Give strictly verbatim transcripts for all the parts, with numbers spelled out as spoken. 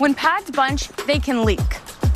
When pads bunch, they can leak.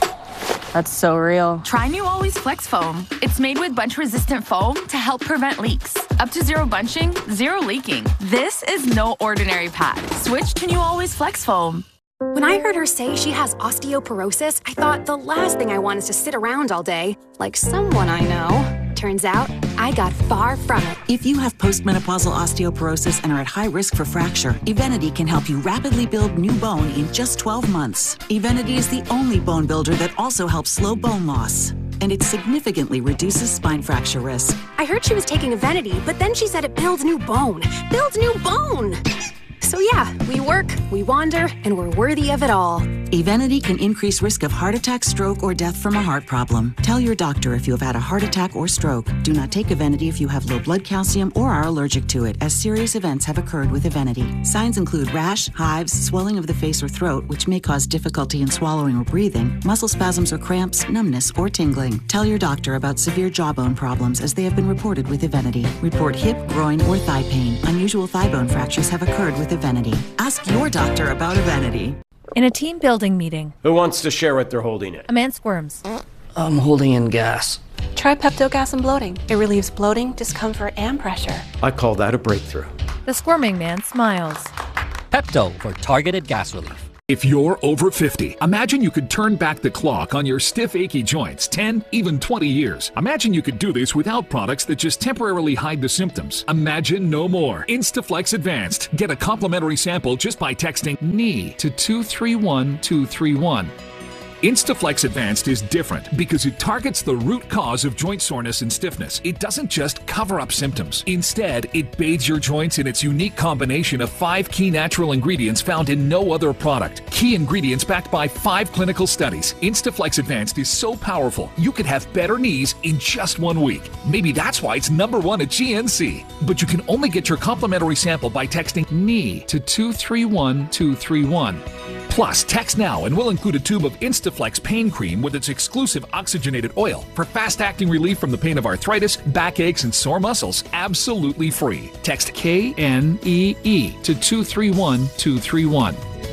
That's so real. Try new Always Flex Foam. It's made with bunch-resistant foam to help prevent leaks. Up to zero bunching, zero leaking. This is no ordinary pad. Switch to new Always Flex Foam. When I heard her say she has osteoporosis, I thought the last thing I want is to sit around all day, like someone I know. Turns out, I got far from it. If you have postmenopausal osteoporosis and are at high risk for fracture, Evenity can help you rapidly build new bone in just twelve months. Evenity is the only bone builder that also helps slow bone loss. And it significantly reduces spine fracture risk. I heard she was taking Evenity, but then she said it builds new bone. Builds new bone! So yeah, we work, we wander, and we're worthy of it all. Evenity can increase risk of heart attack, stroke, or death from a heart problem. Tell your doctor if you have had a heart attack or stroke. Do not take Evenity if you have low blood calcium or are allergic to it, as serious events have occurred with Evenity. Signs include rash, hives, swelling of the face or throat, which may cause difficulty in swallowing or breathing, muscle spasms or cramps, numbness, or tingling. Tell your doctor about severe jawbone problems, as they have been reported with Evenity. Report hip, groin, or thigh pain. Unusual thigh bone fractures have occurred with Evenity. Ask your doctor about Evenity. In a team building meeting. Who wants to share what they're holding in? A man squirms. I'm holding in gas. Try Pepto-Gas and bloating. It relieves bloating, discomfort, and pressure. I call that a breakthrough. The squirming man smiles. Pepto for targeted gas relief. If you're over fifty, imagine you could turn back the clock on your stiff, achy joints ten, even twenty years. Imagine you could do this without products that just temporarily hide the symptoms. Imagine no more. Instaflex Advanced. Get a complimentary sample just by texting K N E E to two three one two three one. Instaflex Advanced is different because it targets the root cause of joint soreness and stiffness. It doesn't just cover up symptoms. Instead, it bathes your joints in its unique combination of five key natural ingredients found in no other product. Key ingredients backed by five clinical studies. Instaflex Advanced is so powerful, you could have better knees in just one week. Maybe that's why it's number one at G N C. But you can only get your complimentary sample by texting K N E E to two three one two three one. Plus, text now and we'll include a tube of Instaflex pain cream with its exclusive oxygenated oil for fast-acting relief from the pain of arthritis, backaches, and sore muscles, absolutely free. Text K N E E to two three one two three one.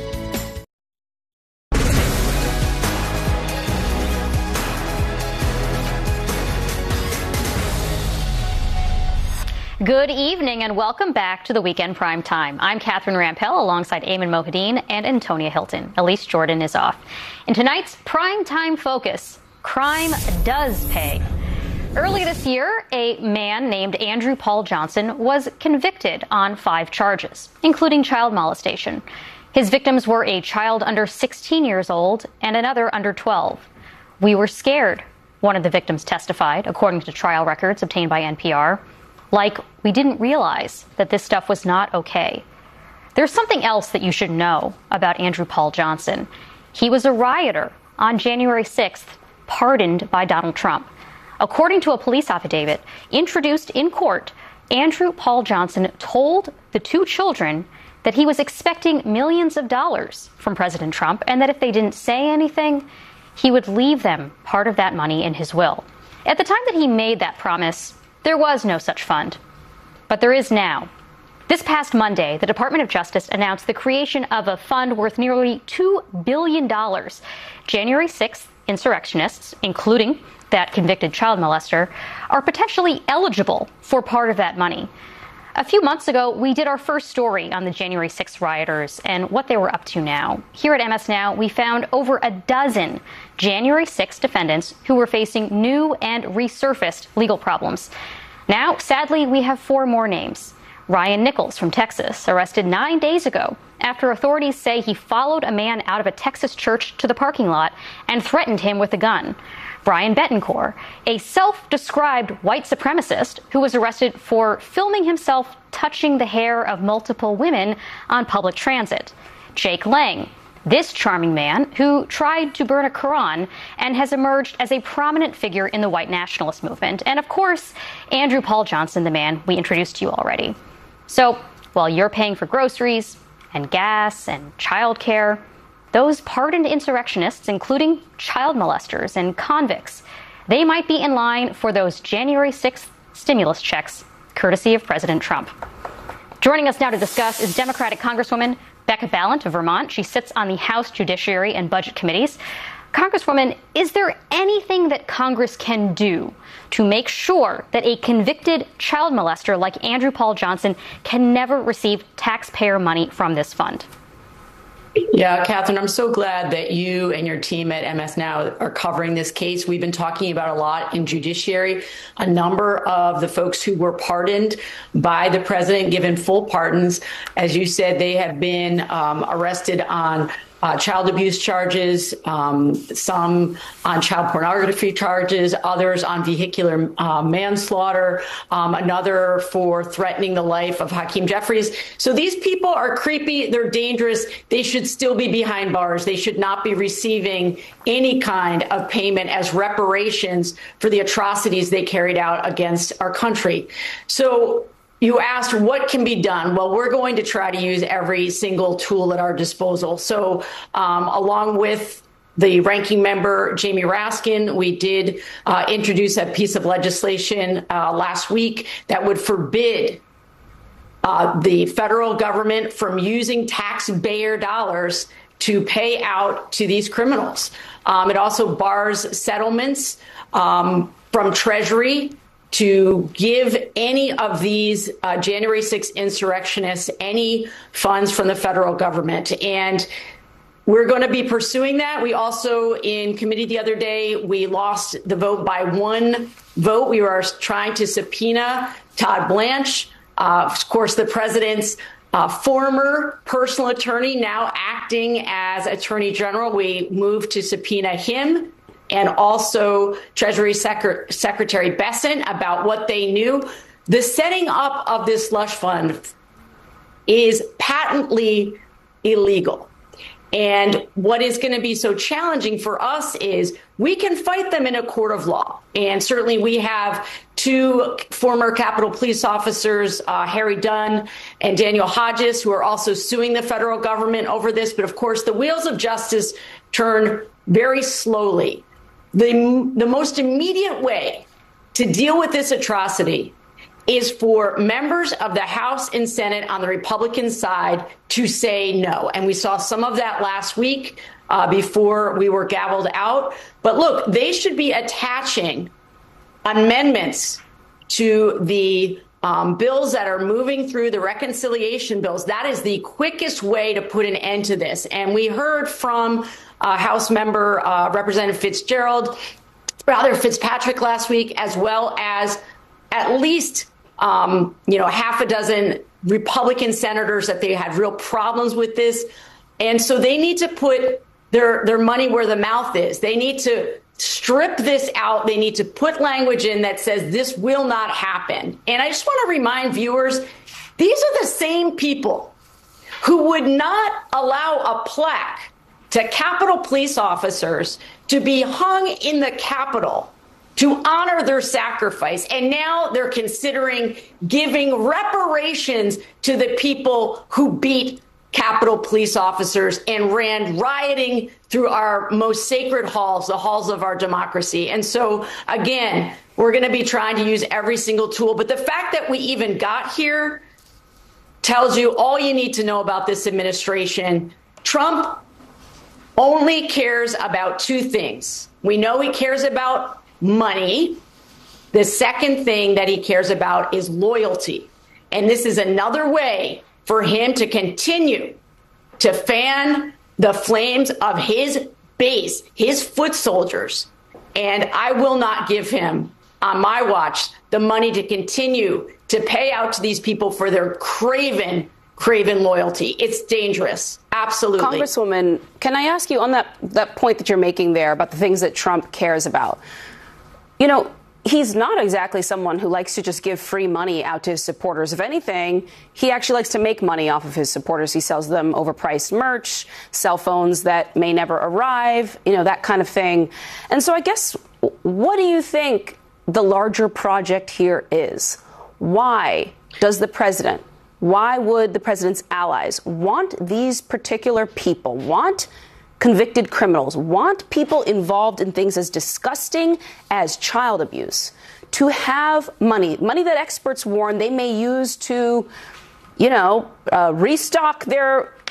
Good evening and welcome back to the Weekend Prime Time. I'm Catherine Rampell alongside Eamon Mohadeen and Antonia Hilton. Elise Jordan is off. In tonight's Prime Time focus, crime does pay. Early this year, a man named Andrew Paul Johnson was convicted on five charges, including child molestation. His victims were a child under sixteen years old and another under twelve. We were scared, one of the victims testified, according to trial records obtained by N P R. Like, we didn't realize that this stuff was not okay. There's something else that you should know about Andrew Paul Johnson. He was a rioter on January sixth, pardoned by Donald Trump. According to a police affidavit introduced in court, Andrew Paul Johnson told the two children that he was expecting millions of dollars from President Trump and that if they didn't say anything, he would leave them part of that money in his will. At the time that he made that promise, there was no such fund, but there is now. This past Monday, the Department of Justice announced the creation of a fund worth nearly two billion dollars. January sixth insurrectionists, including that convicted child molester, are potentially eligible for part of that money. A few months ago, we did our first story on the January sixth rioters and what they were up to now. Here at M S Now, we found over a dozen January sixth defendants who were facing new and resurfaced legal problems. Now, sadly, we have four more names. Ryan Nichols from Texas, arrested nine days ago after authorities say he followed a man out of a Texas church to the parking lot and threatened him with a gun. Brian Betancourt, a self-described white supremacist who was arrested for filming himself touching the hair of multiple women on public transit. Jake Lang, this charming man who tried to burn a Quran and has emerged as a prominent figure in the white nationalist movement. And of course, Andrew Paul Johnson, the man we introduced to you already. So while you're paying for groceries and gas and childcare, those pardoned insurrectionists, including child molesters and convicts, they might be in line for those January sixth stimulus checks, courtesy of President Trump. Joining us now to discuss is Democratic Congresswoman Becca Balint of Vermont. She sits on the House Judiciary and Budget Committees. Congresswoman, is there anything that Congress can do to make sure that a convicted child molester like Andrew Paul Johnson can never receive taxpayer money from this fund? Yeah, Catherine, I'm so glad that you and your team at M S Now are covering this case. We've been talking about a lot in judiciary. A number of the folks who were pardoned by the president, given full pardons, as you said, they have been um, arrested on Uh, child abuse charges, um, some on child pornography charges, others on vehicular uh, manslaughter, um, another for threatening the life of Hakeem Jeffries. So these people are creepy. They're dangerous. They should still be behind bars. They should not be receiving any kind of payment as reparations for the atrocities they carried out against our country. So you asked what can be done. Well, we're going to try to use every single tool at our disposal. So um, along with the ranking member, Jamie Raskin, we did uh, introduce a piece of legislation uh, last week that would forbid uh, the federal government from using taxpayer dollars to pay out to these criminals. Um, it also bars settlements um, from Treasury to give any of these uh, January sixth insurrectionists any funds from the federal government. And we're going to be pursuing that. We also, in committee the other day, we lost the vote by one vote. We were trying to subpoena Todd Blanche, uh, of course, the president's uh, former personal attorney, now acting as Attorney General. We moved to subpoena him and also Treasury Secre- Secretary Bessent about what they knew. The setting up of this slush fund is patently illegal. And what is going to be so challenging for us is we can fight them in a court of law. And certainly we have two former Capitol Police officers, uh, Harry Dunn and Daniel Hodges, who are also suing the federal government over this. But of course, the wheels of justice turn very slowly. The, the most immediate way to deal with this atrocity is for members of the House and Senate on the Republican side to say no. And we saw some of that last week uh, before we were gavelled out. But look, they should be attaching amendments to the um, bills that are moving through the reconciliation bills. That is the quickest way to put an end to this. And we heard from Uh, House member uh, Representative Fitzgerald, rather Fitzpatrick last week, as well as at least, um, you know, half a dozen Republican senators that they had real problems with this. And so they need to put their, their money where the mouth is. They need to strip this out. They need to put language in that says this will not happen. And I just want to remind viewers, these are the same people who would not allow a plaque to Capitol Police officers to be hung in the Capitol to honor their sacrifice. And now they're considering giving reparations to the people who beat Capitol Police officers and ran rioting through our most sacred halls, the halls of our democracy. And so, again, we're going to be trying to use every single tool. But the fact that we even got here tells you all you need to know about this administration. Trump only cares about two things. We know he cares about money. The second thing that he cares about is loyalty. And this is another way for him to continue to fan the flames of his base, his foot soldiers. And I will not give him, on my watch, the money to continue to pay out to these people for their craven craven loyalty. It's dangerous. Absolutely. Congresswoman, can I ask you on that, that point that you're making there about the things that Trump cares about? You know, he's not exactly someone who likes to just give free money out to his supporters. If anything, he actually likes to make money off of his supporters. He sells them overpriced merch, cell phones that may never arrive, you know, that kind of thing. And so I guess, what do you think the larger project here is? Why does the president Why would the president's allies want these particular people, want convicted criminals, want people involved in things as disgusting as child abuse, to have money, money that experts warn they may use to, you know, uh, restock their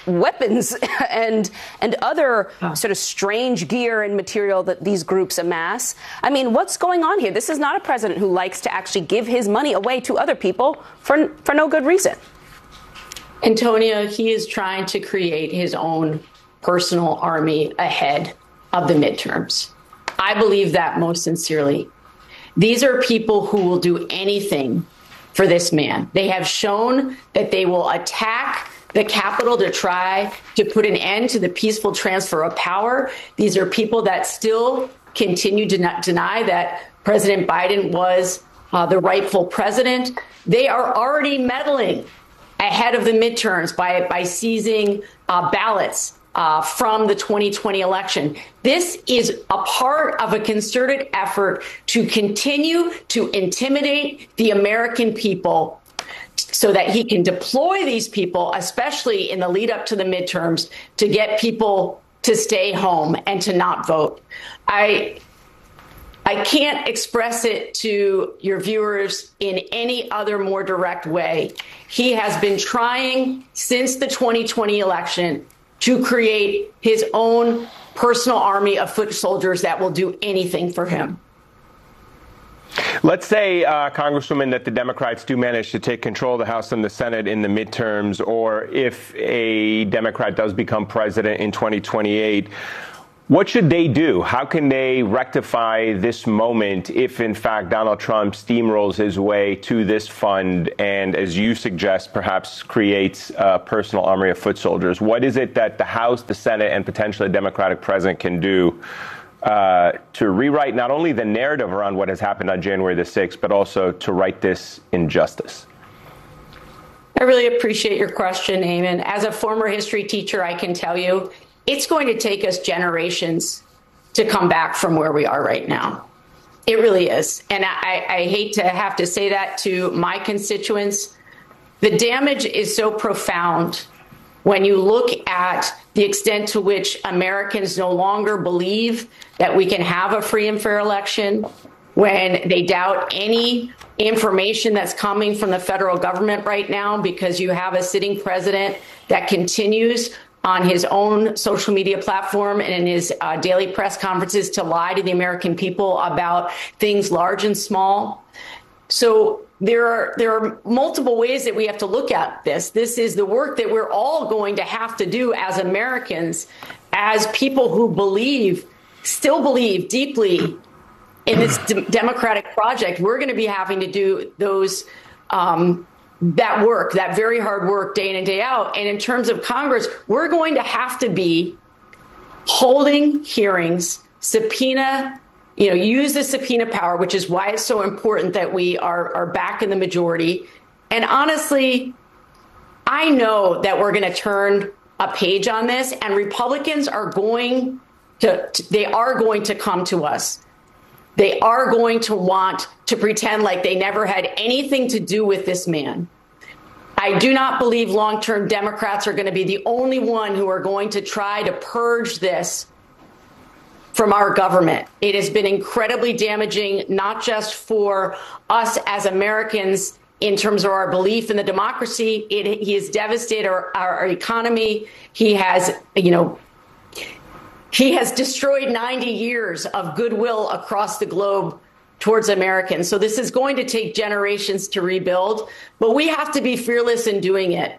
weapons and and other sort of strange gear and material that these groups amass. I mean, what's going on here? This is not a president who likes to actually give his money away to other people for for no good reason. Antonia, he is trying to create his own personal army ahead of the midterms. I believe that most sincerely. These are people who will do anything for this man. They have shown that they will attack the Capitol to try to put an end to the peaceful transfer of power. These are people that still continue to not deny that President Biden was uh, the rightful president. They are already meddling ahead of the midterms by, by seizing uh, ballots Uh, from the twenty twenty election. This is a part of a concerted effort to continue to intimidate the American people so that he can deploy these people, especially in the lead up to the midterms, to get people to stay home and to not vote. I I can't express it to your viewers in any other more direct way. He has been trying since the twenty twenty election to create his own personal army of foot soldiers that will do anything for him. Let's say, uh, Congresswoman, that the Democrats do manage to take control of the House and the Senate in the midterms, or if a Democrat does become president in twenty twenty-eight. What should they do? How can they rectify this moment if, in fact, Donald Trump steamrolls his way to this fund and, as you suggest, perhaps creates a personal army of foot soldiers? What is it that the House, the Senate, and potentially a Democratic president can do uh, to rewrite not only the narrative around what has happened on January the sixth, but also to right this injustice? I really appreciate your question, Eamon. As a former history teacher, I can tell you, it's going to take us generations to come back from where we are right now. It really is. And I, I hate to have to say that to my constituents. The damage is so profound when you look at the extent to which Americans no longer believe that we can have a free and fair election, when they doubt any information that's coming from the federal government right now because you have a sitting president that continues on his own social media platform and in his uh, daily press conferences to lie to the American people about things large and small. So there are there are multiple ways that we have to look at this. This is the work that we're all going to have to do as Americans, as people who believe, still believe deeply in this d- democratic project. We're going to be having to do those um that work, that very hard work day in and day out. And in terms of Congress, we're going to have to be holding hearings, subpoena, you know, use the subpoena power, which is why it's so important that we are, are back in the majority. And honestly, I know that we're going to turn a page on this, and Republicans are going to, they are going to come to us. They are going to want to pretend like they never had anything to do with this man. I do not believe long-term Democrats are going to be the only one who are going to try to purge this from our government. It has been incredibly damaging, not just for us as Americans in terms of our belief in the democracy. It, he has devastated our, our economy. He has, you know, He has destroyed ninety years of goodwill across the globe towards Americans. So this is going to take generations to rebuild, but we have to be fearless in doing it.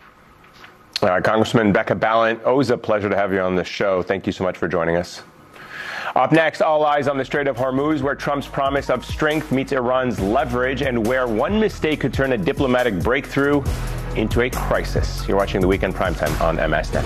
Uh, Congressman Becca Balint, always a pleasure to have you on the show. Thank you so much for joining us. Up next, all eyes on the Strait of Hormuz, where Trump's promise of strength meets Iran's leverage and where one mistake could turn a diplomatic breakthrough into a crisis. You're watching The Weekend Primetime on M S ten.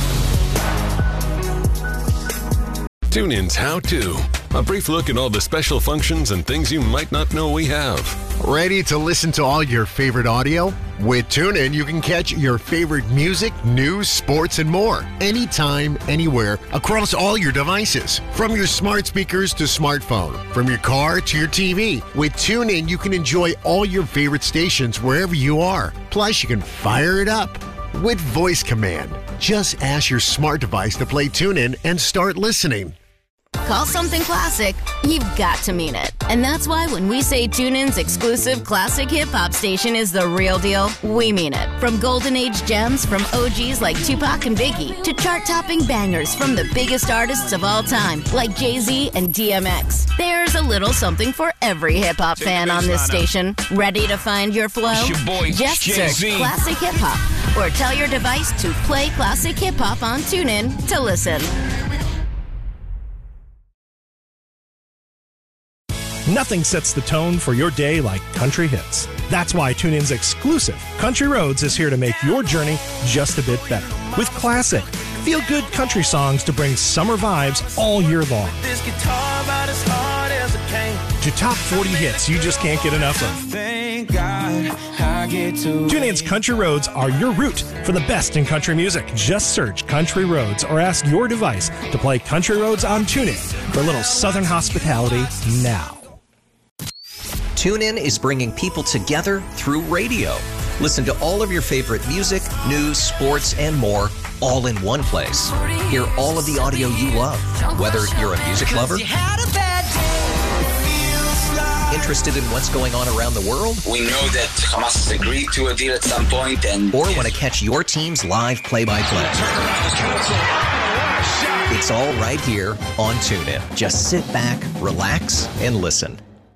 TuneIn's How To. A brief look at all the special functions and things you might not know we have. Ready to listen to all your favorite audio? With TuneIn, you can catch your favorite music, news, sports, and more. Anytime, anywhere, across all your devices. From your smart speakers to smartphone. From your car to your T V. With TuneIn, you can enjoy all your favorite stations wherever you are. Plus, you can fire it up with voice command. Just ask your smart device to play TuneIn and start listening. call something classic, you've got to mean it. And that's why when we say TuneIn's exclusive classic hip-hop station is the real deal, we mean it. From golden age gems from O Gs like Tupac and Biggie to chart-topping bangers from the biggest artists of all time like Jay-Z and D M X. There's a little something for every hip-hop fan on this station. Ready to find your flow? It's your boy, Just Jay-Z. search Classic Hip Hop or tell your device to play Classic Hip Hop on TuneIn to listen. Nothing sets the tone for your day like country hits. That's why TuneIn's exclusive Country Roads is here to make your journey just a bit better. With classic, feel-good country songs to bring summer vibes all year long. This guitar about as hard as it came. To top forty hits you just can't get enough of. Thank God I get to. TuneIn's Country Roads are your route for the best in country music. Just search Country Roads or ask your device to play Country Roads on TuneIn for a little Southern hospitality now. TuneIn is bringing people together through radio. Listen to all of your favorite music, news, sports, and more all in one place. Hear all of the audio you love, whether you're a music lover, interested in what's going on around the world, we know that Hamas has agreed to a deal at some point, and or want to catch your team's live play-by-play. It's all right here on TuneIn. Just sit back, relax, and listen.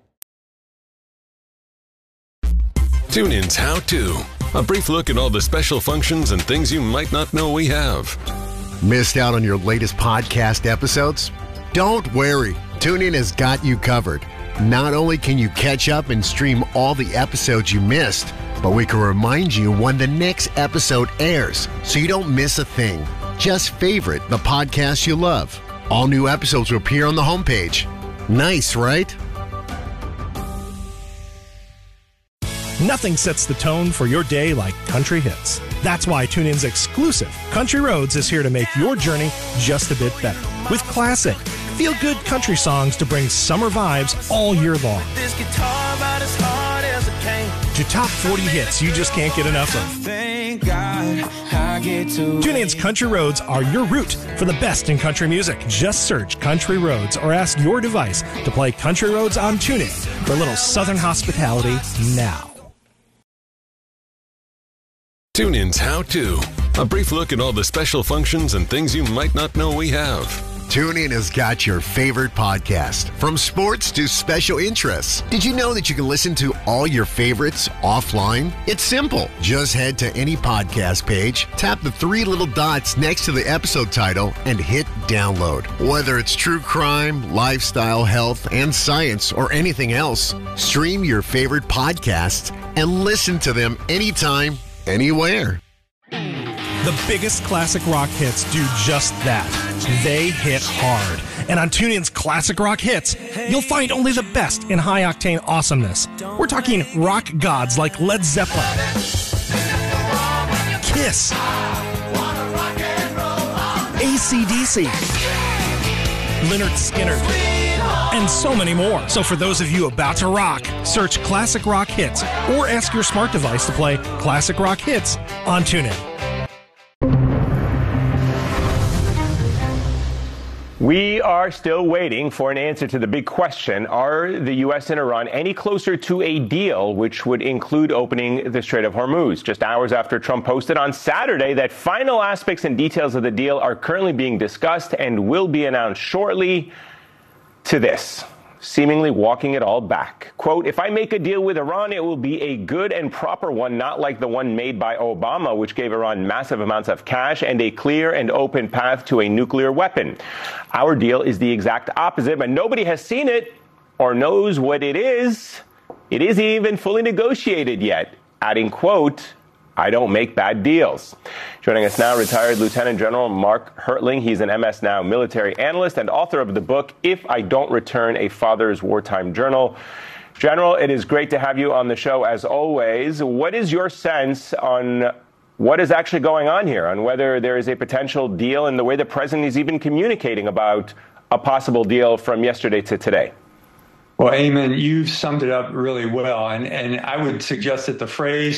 TuneIn's How To. A brief look at all the special functions and things you might not know we have. Missed out on your latest podcast episodes? Don't worry. TuneIn has got you covered. Not only can you catch up and stream all the episodes you missed, but we can remind you when the next episode airs so you don't miss a thing. Just favorite the podcast you love. All new episodes will appear on the homepage. Nice, right? Nothing sets the tone for your day like country hits. That's why TuneIn's exclusive Country Roads is here to make your journey just a bit better. With classic, feel-good country songs to bring summer vibes all year long. This guitar about as hard as it came. To top forty hits you just can't get enough of. Thank God I get to. TuneIn's Country Roads are your route for the best in country music. Just search Country Roads or ask your device to play Country Roads on TuneIn for a little Southern hospitality now. TuneIn's How To. A brief look at all the special functions and things you might not know we have. TuneIn has got your favorite podcast, from sports to special interests. Did you know that you can listen to all your favorites offline? It's simple. Just head to any podcast page, tap the three little dots next to the episode title, and hit download. Whether it's true crime, lifestyle, health, and science, or anything else, stream your favorite podcasts and listen to them anytime, anywhere. The biggest classic rock hits do just that. They hit hard. And on TuneIn's Classic Rock Hits, you'll find only the best in high-octane awesomeness. We're talking rock gods like Led Zeppelin, Kiss, A C D C, Lynyrd Skynyrd, and so many more. So for those of you about to rock, search Classic Rock Hits or ask your smart device to play Classic Rock Hits on TuneIn. We are still waiting for an answer to the big question: are the U S and Iran any closer to a deal which would include opening the Strait of Hormuz? Just hours after Trump posted on Saturday that final aspects and details of the deal are currently being discussed and will be announced shortly, to this, seemingly walking it all back. Quote, "If I make a deal with Iran, it will be a good and proper one, not like the one made by Obama, which gave Iran massive amounts of cash and a clear and open path to a nuclear weapon. Our deal is the exact opposite, but nobody has seen it or knows what it is. It isn't even fully negotiated yet." Adding, quote, "I don't make bad deals." Joining us now, retired Lieutenant General Mark Hertling. He's an M S Now military analyst and author of the book, If I Don't Return, A Father's Wartime Journal. General, it is great to have you on the show as always. What is your sense on what is actually going on here, on whether there is a potential deal and the way the president is even communicating about a possible deal from yesterday to today? Well, Eamon, you've summed it up really well. And, and I would suggest that the phrase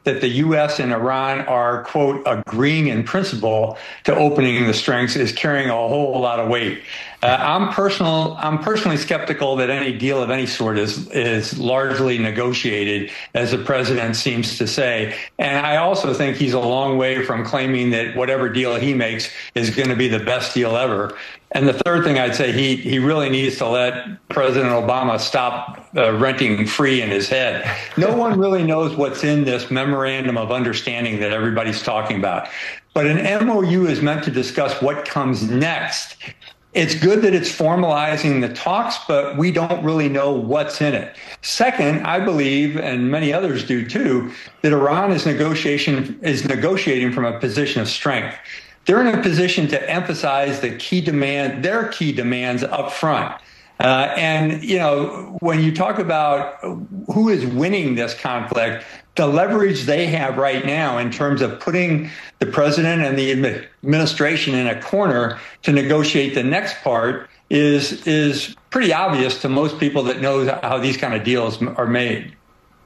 that the U S and Iran are, quote, agreeing in principle to opening the strengths is carrying a whole lot of weight. Uh, I'm personal. I'm personally skeptical that any deal of any sort is is largely negotiated, as the president seems to say. And I also think he's a long way from claiming that whatever deal he makes is going to be the best deal ever. And the third thing I'd say, he he really needs to let President Obama stop uh, renting free in his head. No one really knows what's in this memorandum of understanding that everybody's talking about. But an M O U is meant to discuss what comes next. It's good that it's formalizing the talks, but we don't really know what's in it. Second, I believe, and many others do too, that Iran is negotiation is negotiating from a position of strength. They're in a position to emphasize the key demand, their key demands up front. Uh, and, you know, when you talk about who is winning this conflict, the leverage they have right now in terms of putting the president and the administration in a corner to negotiate the next part is is pretty obvious to most people that know how these kind of deals are made.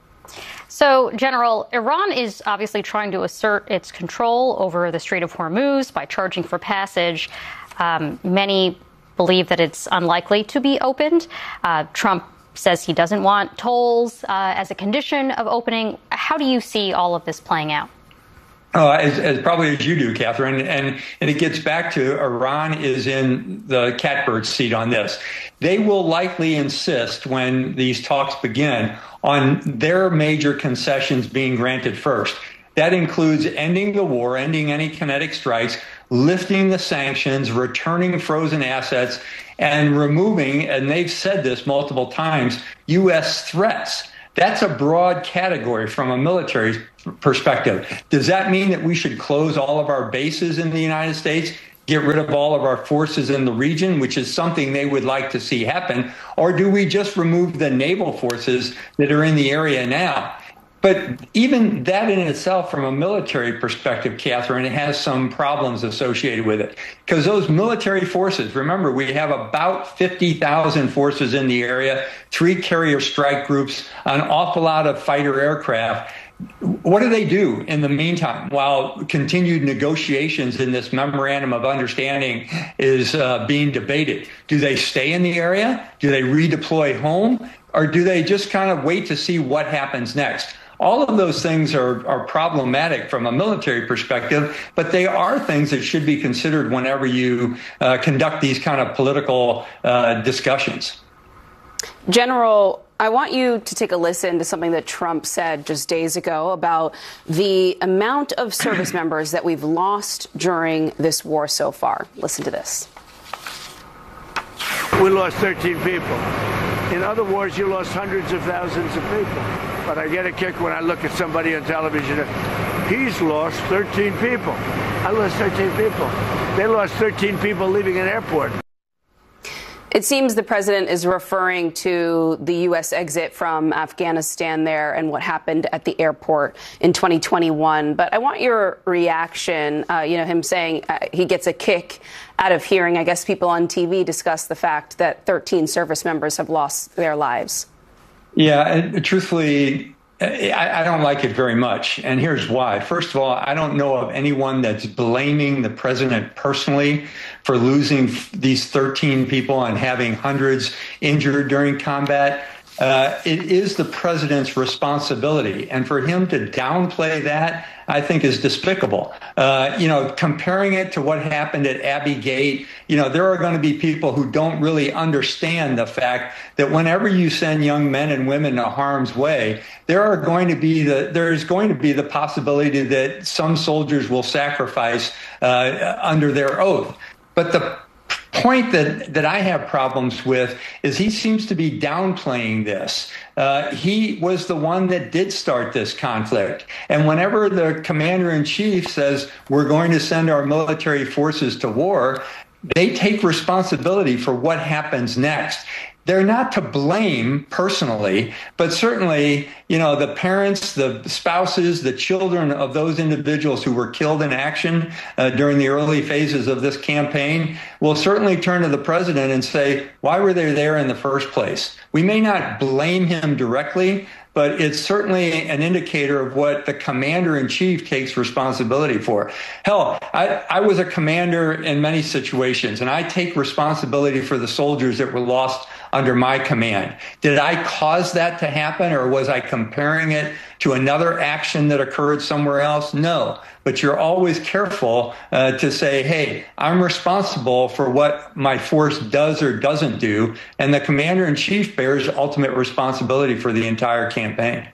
So, General, Iran is obviously trying to assert its control over the Strait of Hormuz by charging for passage. Um, many believe that it's unlikely to be opened. Uh, Trump says he doesn't want tolls uh, as a condition of opening. How do you see all of this playing out? Uh, as, as probably as you do, Catherine, and, and it gets back to Iran is in the catbird seat on this. They will likely insist when these talks begin on their major concessions being granted first. That includes ending the war, ending any kinetic strikes, lifting the sanctions, returning frozen assets, and removing, and they've said this multiple times, U S threats. That's a broad category from a military perspective. Does that mean that we should close all of our bases in the United States, get rid of all of our forces in the region, which is something they would like to see happen? Or do we just remove the naval forces that are in the area now? But even that in itself, from a military perspective, Catherine, it has some problems associated with it. Because those military forces, remember, we have about fifty thousand forces in the area, three carrier strike groups, an awful lot of fighter aircraft. What do they do in the meantime while continued negotiations in this memorandum of understanding is uh, being debated? Do they stay in the area? Do they redeploy home? Or do they just kind of wait to see what happens next? All of those things are, are problematic from a military perspective, but they are things that should be considered whenever you uh, conduct these kind of political uh, discussions. General, I want you to take a listen to something that Trump said just days ago about the amount of service members that we've lost during this war so far. Listen to this. We lost thirteen people. In other wars, you lost hundreds of thousands of people. But I get a kick when I look at somebody on television. He's lost thirteen people. I lost thirteen people. They lost thirteen people leaving an airport. It seems the president is referring to the U S exit from Afghanistan there and what happened at the airport in twenty twenty-one. But I want your reaction, uh, you know, him saying uh, he gets a kick out of hearing, I guess, people on T V discuss the fact that thirteen service members have lost their lives. Yeah, and truthfully, I, I don't like it very much. And here's why. First of all, I don't know of anyone that's blaming the president personally for losing these thirteen people and having hundreds injured during combat. Uh, it is the president's responsibility. And for him to downplay that, I think, is despicable. Uh, you know, comparing it to what happened at Abbey Gate, you know, there are going to be people who don't really understand the fact that whenever you send young men and women to harm's way, there are going to be the there is going to be the possibility that some soldiers will sacrifice uh, under their oath. But the point that, that I have problems with is he seems to be downplaying this. Uh, he was the one that did start this conflict. And whenever the commander in chief says we're going to send our military forces to war, they take responsibility for what happens next. They're not to blame personally, but certainly, you know, the parents, the spouses, the children of those individuals who were killed in action uh, during the early phases of this campaign will certainly turn to the president and say, why were they there in the first place? We may not blame him directly, but it's certainly an indicator of what the commander-in-chief takes responsibility for. Hell, I, I was a commander in many situations, and I take responsibility for the soldiers that were lost under my command. Did I cause that to happen, or was I comparing it to another action that occurred somewhere else? No. But you're always careful uh, to say, hey, I'm responsible for what my force does or doesn't do, and the commander-in-chief bears ultimate responsibility for the entire campaign.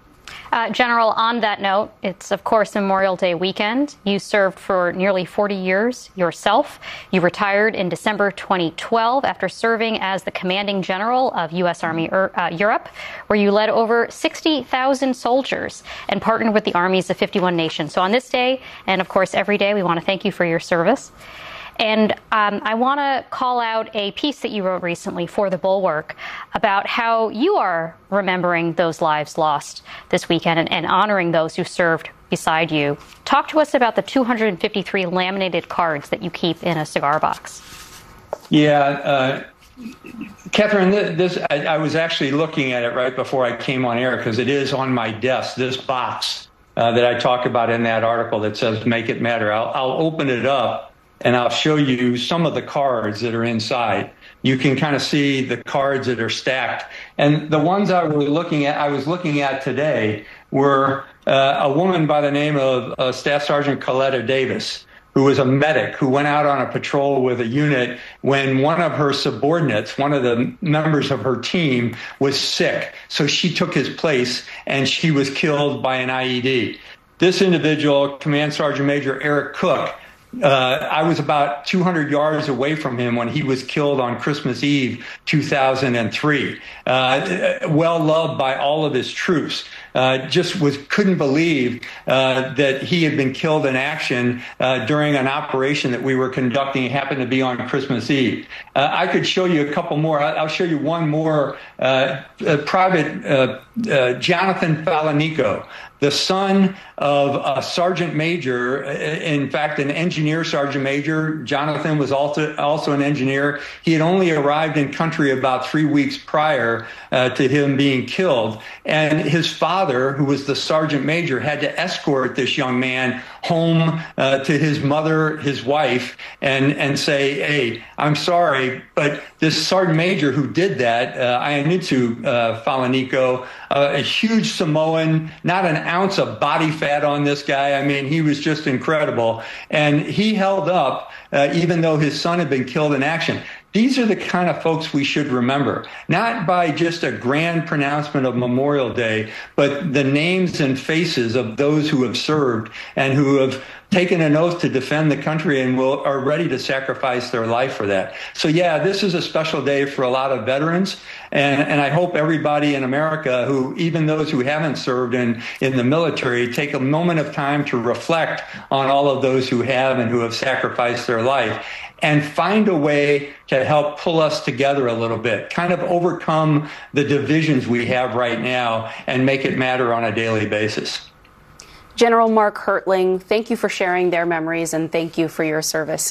Uh, General, on that note, it's, of course, Memorial Day weekend. You served for nearly forty years yourself. You retired in December twenty twelve after serving as the commanding general of U S. Army uh, Europe, where you led over sixty thousand soldiers and partnered with the armies of fifty-one nations. So on this day, and of course every day, we want to thank you for your service. And um, I want to call out a piece that you wrote recently for The Bulwark about how you are remembering those lives lost this weekend and, and honoring those who served beside you. Talk to us about the two hundred fifty-three laminated cards that you keep in a cigar box. Yeah, uh, Catherine, this I, I was actually looking at it right before I came on air because it is on my desk, this box uh, that I talk about in that article that says Make It Matter. I'll, I'll open it up and I'll show you some of the cards that are inside. You can kind of see the cards that are stacked. And the ones I was looking at, I was looking at today were uh, a woman by the name of uh, Staff Sergeant Coletta Davis, who was a medic who went out on a patrol with a unit when one of her subordinates, one of the members of her team, was sick. So she took his place and she was killed by an I E D. This individual, Command Sergeant Major Eric Cook, Uh, I was about two hundred yards away from him when he was killed on Christmas Eve, two thousand three. Uh, well loved by all of his troops. Uh, just was couldn't believe uh, that he had been killed in action uh, during an operation that we were conducting. It happened to be on Christmas Eve. Uh, I could show you a couple more. I'll show you one more. Uh, uh, Private uh, uh, Jonathan Falanico, the son of a sergeant major, in fact, an engineer sergeant major. Jonathan was also, also an engineer. He had only arrived in country about three weeks prior uh, to him being killed. And his father, who was the sergeant major, had to escort this young man home uh, to his mother, his wife, and, and say, hey, I'm sorry, but this sergeant major who did that, uh, Ioanitu uh, Falanico, uh, a huge Samoan, not an ounce of body fat on this guy. I mean, he was just incredible. And he held up, uh, even though his son had been killed in action. These are the kind of folks we should remember, not by just a grand pronouncement of Memorial Day, but the names and faces of those who have served and who have taken an oath to defend the country and will are ready to sacrifice their life for that. So, yeah, this is a special day for a lot of veterans. And, and I hope everybody in America, who even those who haven't served in, in the military, take a moment of time to reflect on all of those who have and who have sacrificed their life and find a way to help pull us together a little bit, kind of overcome the divisions we have right now and make it matter on a daily basis. General Mark Hertling, thank you for sharing their memories and thank you for your service.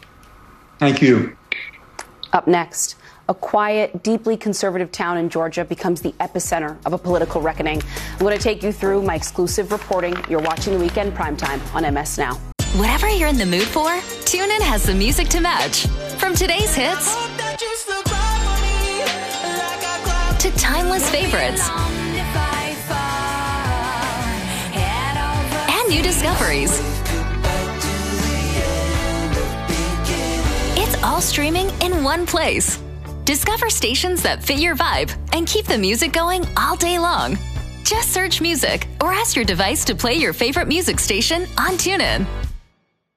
Thank you. Up next, a quiet, deeply conservative town in Georgia becomes the epicenter of a political reckoning. I'm going to take you through my exclusive reporting. You're watching The Weekend Primetime on M S Now. Whatever you're in the mood for, TuneIn has the music to match. From today's hits to timeless favorites and new discoveries. It's all streaming in one place. Discover stations that fit your vibe and keep the music going all day long. Just search music or ask your device to play your favorite music station on TuneIn.